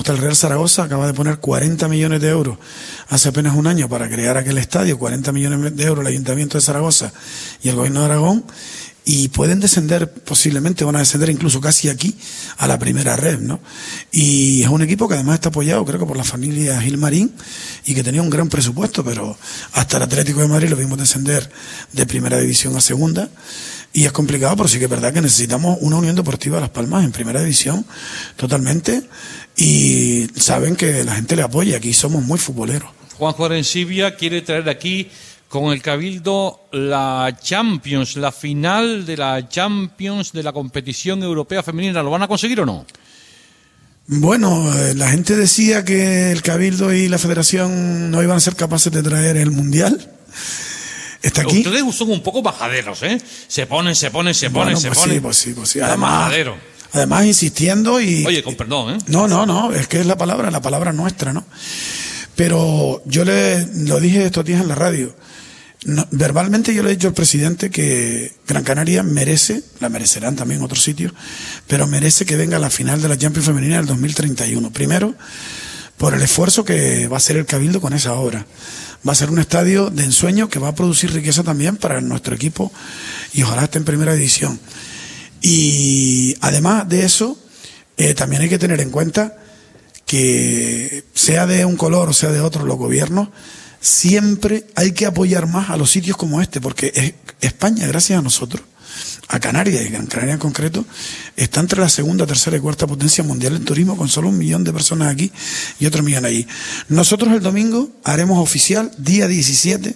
El Real Zaragoza acaba de poner 40 millones de euros hace apenas un año para crear aquel estadio, 40 millones de euros el Ayuntamiento de Zaragoza y el Gobierno de Aragón, y pueden descender, posiblemente van a descender incluso casi aquí a la primera red, ¿no? Y es un equipo que además está apoyado, creo que por la familia Gilmarín, y que tenía un gran presupuesto, pero hasta el Atlético de Madrid lo vimos descender de primera división a segunda. Y es complicado, pero sí que es verdad que necesitamos una Unión Deportiva Las Palmas en primera división totalmente, y saben que la gente le apoya, aquí somos muy futboleros. Juanjo Arencibia quiere traer aquí con el Cabildo la Champions, la final de la Champions de la competición europea femenina. ¿Lo van a conseguir o no? Bueno, la gente decía que el Cabildo y la Federación no iban a ser capaces de traer el Mundial. ¿Está aquí? Ustedes son un poco bajaderos, ¿eh? Se ponen. Pues sí. Además insistiendo y... Oye, con perdón, ¿eh? No, es que es la palabra nuestra, ¿no? Pero yo lo dije estos días en la radio. Verbalmente yo le he dicho al presidente que Gran Canaria merece, la merecerán también otros sitios, pero merece que venga a la final de la Champions Femenina del 2031. Primero, por el esfuerzo que va a hacer el Cabildo con esa obra. Va a ser un estadio de ensueño que va a producir riqueza también para nuestro equipo y ojalá esté en primera división. Y además de eso, también hay que tener en cuenta que sea de un color o sea de otro los gobiernos, siempre hay que apoyar más a los sitios como este, porque España, gracias a nosotros, a Canarias y Gran Canaria en concreto, está entre la segunda, tercera y cuarta potencia mundial en turismo, con solo 1 millón de personas aquí y otro 1 millón allí. Nosotros el domingo haremos oficial, día 17,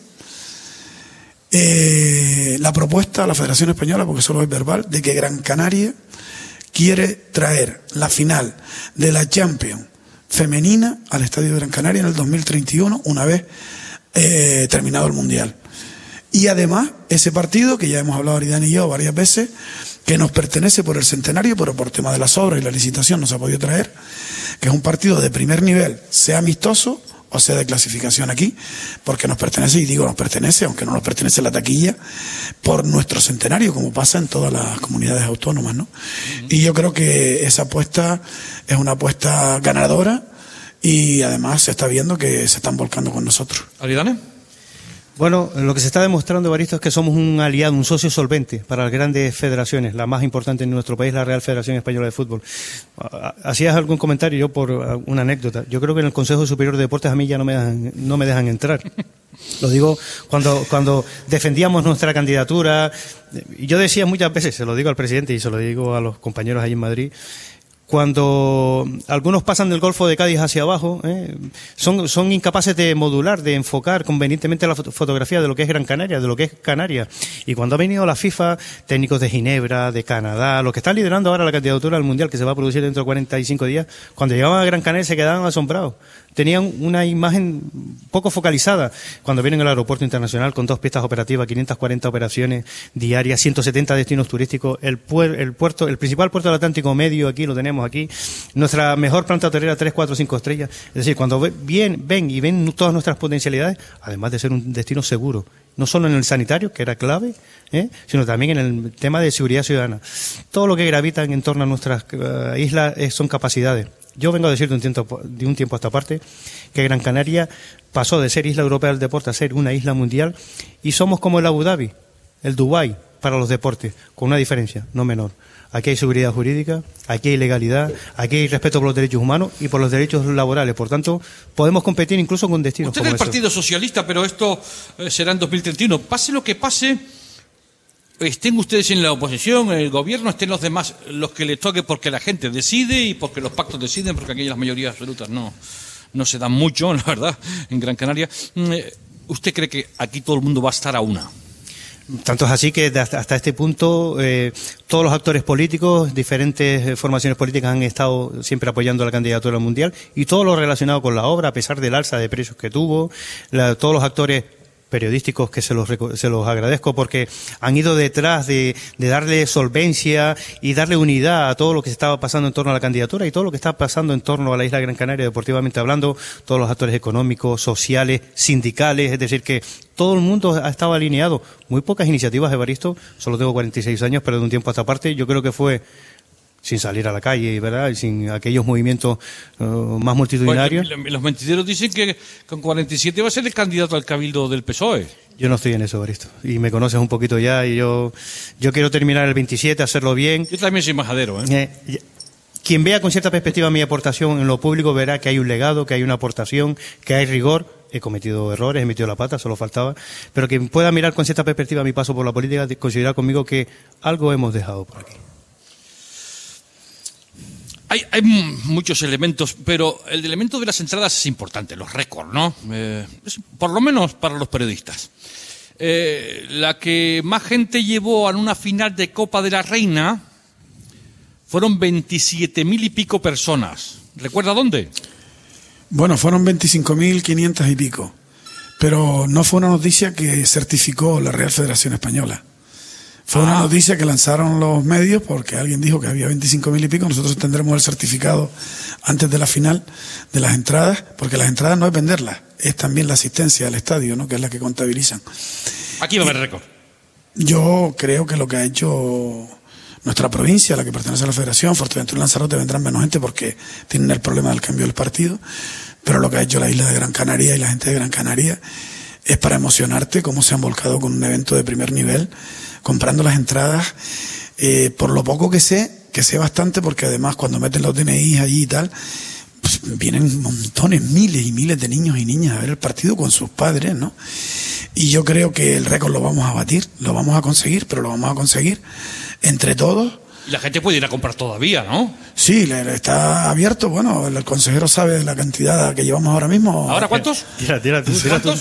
la propuesta a la Federación Española, porque solo es verbal, de que Gran Canaria quiere traer la final de la Champions femenina al Estadio de Gran Canaria en el 2031, una vez terminado el Mundial. Y además, ese partido, que ya hemos hablado Aridane y yo varias veces, que nos pertenece por el centenario, pero por tema de las obras y la licitación no se ha podido traer, que es un partido de primer nivel, sea amistoso o sea de clasificación aquí, porque nos pertenece, y digo nos pertenece, aunque no nos pertenece la taquilla, por nuestro centenario, como pasa en todas las comunidades autónomas, ¿no? Y yo creo que esa apuesta es una apuesta ganadora, y además se está viendo que se están volcando con nosotros. ¿Aridane? Bueno, lo que se está demostrando, Evaristo, es que somos un aliado, un socio solvente para las grandes federaciones. La más importante en nuestro país, la Real Federación Española de Fútbol. Hacías algún comentario, yo por una anécdota. Yo creo que en el Consejo Superior de Deportes a mí ya no me dejan entrar. Lo digo cuando defendíamos nuestra candidatura. Y yo decía muchas veces, se lo digo al presidente y se lo digo a los compañeros allí en Madrid, cuando algunos pasan del Golfo de Cádiz hacia abajo, son incapaces de modular, de enfocar convenientemente la fotografía de lo que es Gran Canaria, de lo que es Canarias. Y cuando ha venido la FIFA, técnicos de Ginebra, de Canadá, los que están liderando ahora la candidatura al Mundial, que se va a producir dentro de 45 días, cuando llegaban a Gran Canaria se quedaban asombrados. Tenían una imagen poco focalizada cuando vienen al aeropuerto internacional con 2 pistas operativas, 540 operaciones diarias, 170 destinos turísticos, el principal puerto del Atlántico Medio, aquí lo tenemos aquí, nuestra mejor planta hotelera 3, 4, 5 estrellas. Es decir, cuando ven todas nuestras potencialidades, además de ser un destino seguro, no solo en el sanitario, que era clave, sino también en el tema de seguridad ciudadana. Todo lo que gravita en torno a nuestras islas son capacidades. Yo vengo a decir de un tiempo a esta parte que Gran Canaria pasó de ser isla europea del deporte a ser una isla mundial, y somos como el Abu Dhabi, el Dubái para los deportes, con una diferencia no menor. Aquí hay seguridad jurídica, aquí hay legalidad, aquí hay respeto por los derechos humanos y por los derechos laborales. Por tanto, podemos competir incluso con destinos Usted como es el esos. Partido Socialista, pero esto será en 2031. Pase lo que pase, estén ustedes en la oposición, en el gobierno, estén los demás, los que les toque, porque la gente decide y porque los pactos deciden, porque aquí las mayorías absolutas no se dan mucho, la verdad, en Gran Canaria. ¿Usted cree que aquí todo el mundo va a estar a una? Tanto es así que hasta este punto todos los actores políticos, diferentes formaciones políticas han estado siempre apoyando la candidatura mundial, y todo lo relacionado con la obra, a pesar del alza de precios que tuvo, todos los actores periodísticos que se los agradezco, porque han ido detrás de darle solvencia y darle unidad a todo lo que se estaba pasando en torno a la candidatura y todo lo que está pasando en torno a la isla Gran Canaria, deportivamente hablando, todos los actores económicos, sociales, sindicales, es decir, que todo el mundo ha estado alineado. Muy pocas iniciativas, Evaristo, solo tengo 46 años, pero de un tiempo a esta parte yo creo que fue sin salir a la calle, ¿verdad? Y sin aquellos movimientos más multitudinarios. Bueno, los mentideros dicen que con 47 va a ser el candidato al Cabildo del PSOE. Yo no estoy en eso, Evaristo. Y me conoces un poquito ya, y yo quiero terminar el 27, hacerlo bien. Yo también soy majadero, Quien vea con cierta perspectiva mi aportación en lo público verá que hay un legado, que hay una aportación, que hay rigor. He cometido errores, he metido la pata, solo faltaba. Pero quien pueda mirar con cierta perspectiva mi paso por la política, considerar conmigo que algo hemos dejado por aquí. Hay muchos elementos, pero el elemento de las entradas es importante, los récords, ¿no? Por lo menos para los periodistas. La que más gente llevó a una final de Copa de la Reina fueron 27.000 y pico personas. ¿Recuerda dónde? Bueno, fueron 25.500 y pico, pero no fue una noticia que certificó la Real Federación Española. Fue una noticia que lanzaron los medios porque alguien dijo que había 25.000 y pico. Nosotros tendremos el certificado antes de la final de las entradas, porque las entradas no es venderlas, es también la asistencia al estadio, ¿no? Que es la que contabilizan. Aquí va a haber récord. Yo creo que lo que ha hecho nuestra provincia, la que pertenece a la Federación, Fuerteventura y Lanzarote, vendrán menos gente porque tienen el problema del cambio del partido, pero lo que ha hecho la isla de Gran Canaria y la gente de Gran Canaria es para emocionarte cómo se han volcado con un evento de primer nivel, comprando las entradas, por lo poco que sé bastante, porque además cuando meten los DNIs allí y tal, pues vienen montones, miles y miles de niños y niñas a ver el partido con sus padres, ¿no? Y yo creo que el récord lo vamos a batir, lo vamos a conseguir, pero lo vamos a conseguir entre todos. Y la gente puede ir a comprar todavía, ¿no? Sí, está abierto. Bueno, el consejero sabe la cantidad que llevamos ahora mismo. ¿Ahora cuántos? Tira tú.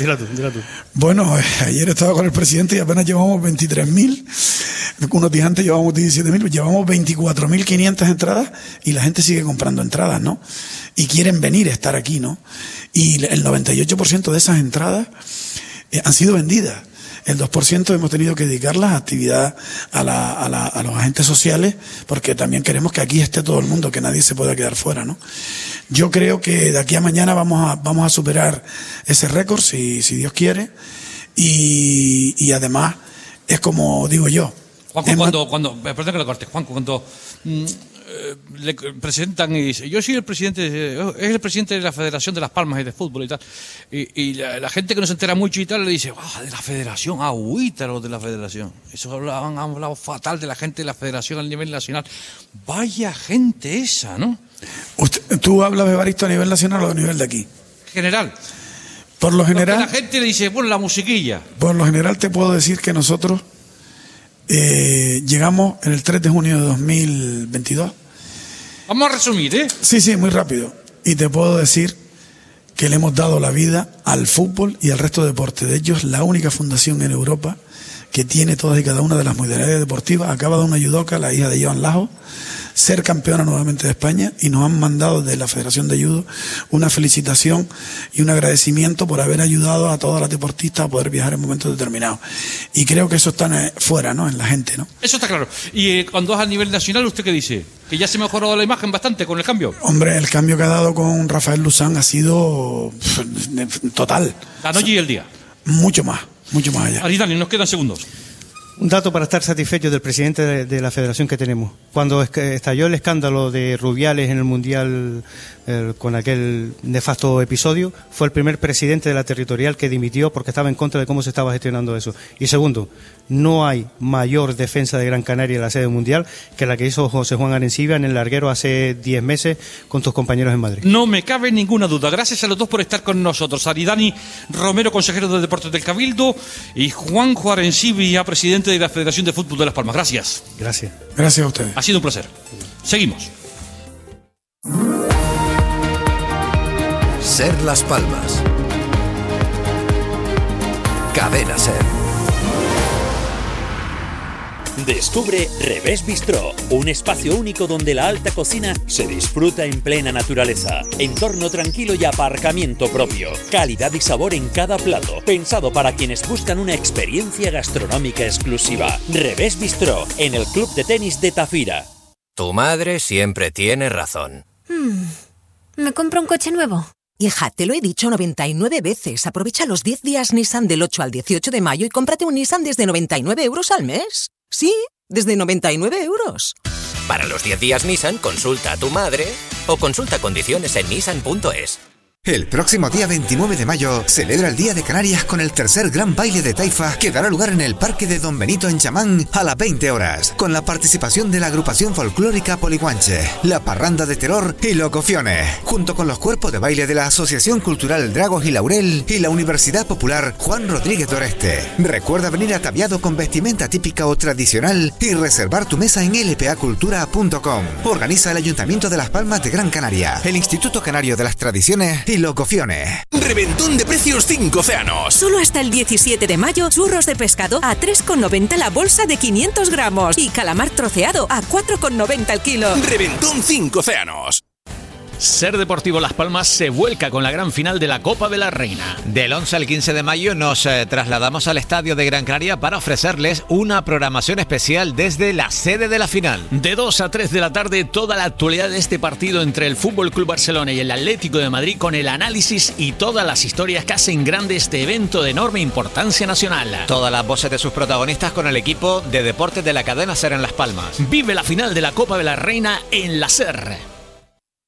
Bueno, ayer estaba con el presidente y apenas llevamos 23.000. Unos días antes llevamos 17.000. Llevamos 24.500 entradas y la gente sigue comprando entradas, ¿no? Y quieren venir a estar aquí, ¿no? Y el 98% de esas entradas han sido vendidas. El 2% hemos tenido que dedicarlas a actividad a los agentes sociales, porque también queremos que aquí esté todo el mundo, que nadie se pueda quedar fuera, ¿no? Yo creo que de aquí a mañana vamos a superar ese récord, si Dios quiere, y además es como digo yo. Juanjo, perdón que lo corte, Juanjo, cuando le presentan y dice, yo soy el presidente de la Federación de Las Palmas y de Fútbol y tal, y la gente que no se entera mucho y tal le dice, de la Federación, agüítaros de la Federación, eso han hablado fatal de la gente de la Federación a nivel nacional. Vaya gente esa, ¿no? ¿Tú hablas, Evaristo, a nivel nacional o a nivel de aquí? General. Por lo general, la gente le dice, bueno, la musiquilla. Por lo general te puedo decir que nosotros llegamos en el 3 de junio de 2022. Vamos a resumir, ¿eh? Sí, muy rápido. Y te puedo decir que le hemos dado la vida al fútbol y al resto de deportes. De hecho, es la única fundación en Europa que tiene todas y cada una de las modalidades deportivas. Acaba de una judoka, la hija de Joan Lajo, ser campeona nuevamente de España, y nos han mandado de la Federación de Judo una felicitación y un agradecimiento por haber ayudado a todas las deportistas a poder viajar en momentos determinados. Y creo que eso está fuera, ¿no? En la gente, ¿no? Eso está claro. Y cuando es a nivel nacional, ¿usted qué dice? ¿Que ya se ha mejorado la imagen bastante con el cambio? Hombre, el cambio que ha dado con Rafael Luzán ha sido total. La noche y el día. Mucho más allá. Aridani, nos quedan segundos. Un dato para estar satisfechos del presidente de la federación que tenemos. Cuando estalló el escándalo de Rubiales en el Mundial con aquel nefasto episodio, fue el primer presidente de la territorial que dimitió porque estaba en contra de cómo se estaba gestionando eso. Y segundo, no hay mayor defensa de Gran Canaria en la sede mundial que la que hizo José Juan Arencibia en el larguero hace 10 meses con tus compañeros en Madrid. No me cabe ninguna duda. Gracias a los dos por estar con nosotros. Aridani Romero, consejero de Deportes del Cabildo, y Juanjo Arencibia, presidente de la Federación de Fútbol de Las Palmas. Gracias. Gracias a ustedes. Ha sido un placer. Seguimos. Ser Las Palmas. Cadena Ser. Descubre Revés Bistró, un espacio único donde la alta cocina se disfruta en plena naturaleza. Entorno tranquilo y aparcamiento propio. Calidad y sabor en cada plato, pensado para quienes buscan una experiencia gastronómica exclusiva. Revés Bistró, en el Club de Tenis de Tafira. Tu madre siempre tiene razón. ¿Me compro un coche nuevo? Hija, te lo he dicho 99 veces. Aprovecha los 10 días Nissan del 8 al 18 de mayo y cómprate un Nissan desde 99 € al mes. Sí, desde 99 €. Para los 10 días Nissan, consulta a tu madre o consulta condiciones en nissan.es. El próximo día 29 de mayo celebra el Día de Canarias con el tercer gran baile de taifa que dará lugar en el Parque de Don Benito en Chamán a las 20 horas, con la participación de la agrupación folclórica Poliguanche, la Parranda de Terror y Locociones, junto con los cuerpos de baile de la Asociación Cultural Dragos y Laurel y la Universidad Popular Juan Rodríguez de Oreste. Recuerda venir ataviado con vestimenta típica o tradicional y reservar tu mesa en lpacultura.com. Organiza el Ayuntamiento de Las Palmas de Gran Canaria, el Instituto Canario de las Tradiciones y Locociones. Reventón de precios 5 océanos. Solo hasta el 17 de mayo, churros de pescado a 3,90 la bolsa de 500 gramos y calamar troceado a 4,90 el kilo. Reventón 5 océanos. Ser Deportivo Las Palmas se vuelca con la gran final de la Copa de la Reina. Del 11 al 15 de mayo nos trasladamos al estadio de Gran Canaria para ofrecerles una programación especial desde la sede de la final. De 2 a 3 de la tarde, toda la actualidad de este partido entre el FC Barcelona y el Atlético de Madrid, con el análisis y todas las historias que hacen grande este evento de enorme importancia nacional. Todas las voces de sus protagonistas con el equipo de deportes de la cadena SER en Las Palmas. Vive la final de la Copa de la Reina en la SER.